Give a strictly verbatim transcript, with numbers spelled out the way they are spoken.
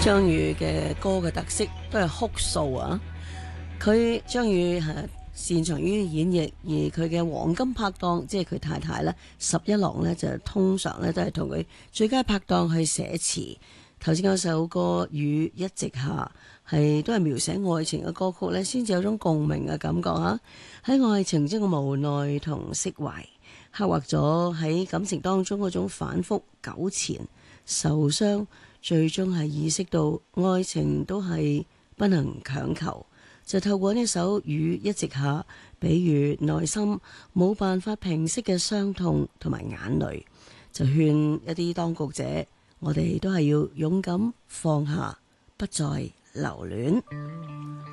張宇嘅歌嘅特色都係哭訴啊！佢張宇係擅長於演繹，而佢嘅黃金拍檔即係佢太太咧，十一郎咧就通常咧都係同佢最佳拍檔去寫詞。頭先嗰首歌《雨一直下》係都係描寫愛情嘅歌曲咧，先至有種共鳴嘅感覺啊！喺愛情中嘅無奈同釋懷，刻畫咗喺感情當中嗰種反覆糾纏、受傷，最終係意識到愛情都係不能強求，就透過呢首《雨一直下》，比喻內心冇辦法平息嘅傷痛同埋眼淚，就勸一啲當局者，我哋都係要勇敢放下，不再留戀。